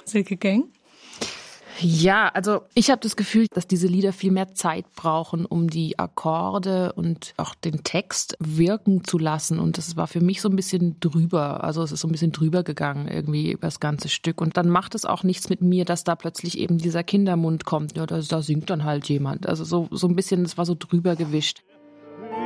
Silke Geng? Ja, also ich habe das Gefühl, dass diese Lieder viel mehr Zeit brauchen, um die Akkorde und auch den Text wirken zu lassen. Und das war für mich so ein bisschen drüber. Also es ist so ein bisschen drüber gegangen irgendwie über das ganze Stück. Und dann macht es auch nichts mit mir, dass da plötzlich eben dieser Kindermund kommt. Ja, da singt dann halt jemand. Also so ein bisschen, das war so drüber gewischt.